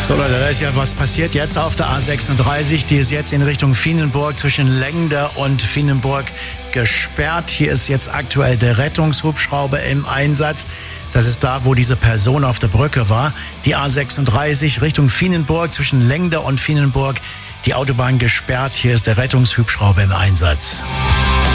So Leute, da ist ja was passiert jetzt auf der A36. Die ist jetzt in Richtung Vienenburg zwischen Lengder und Vienenburg gesperrt. Hier ist jetzt aktuell der Rettungshubschrauber im Einsatz. Das ist da, wo diese Person auf der Brücke war. Die A36 Richtung Vienenburg zwischen Lengder und Vienenburg. Die Autobahn gesperrt. Hier ist der Rettungshubschrauber im Einsatz.